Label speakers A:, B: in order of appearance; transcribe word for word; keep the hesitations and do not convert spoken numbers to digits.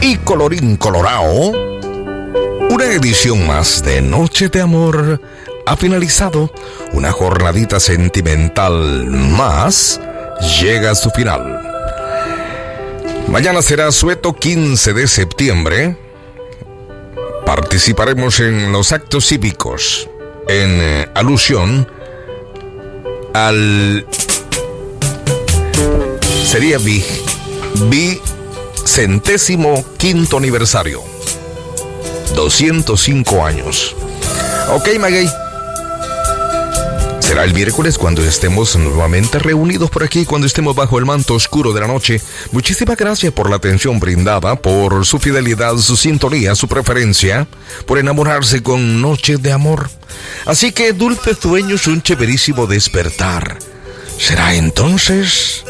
A: Y colorín colorao, una edición más de Noche de Amor ha finalizado. Una jornadita sentimental más llega a su final. Mañana será asueto quince de septiembre. Participaremos en los actos cívicos en eh, alusión al... Sería bi... Bicentésimo quinto aniversario. doscientos cinco años. Ok, Maguey. Será el miércoles cuando estemos nuevamente reunidos por aquí, cuando estemos bajo el manto oscuro de la noche. Muchísimas gracias por la atención brindada, por su fidelidad, su sintonía, su preferencia, por enamorarse con Noche de Amor. Así que dulces sueños, un chéverísimo despertar. Será entonces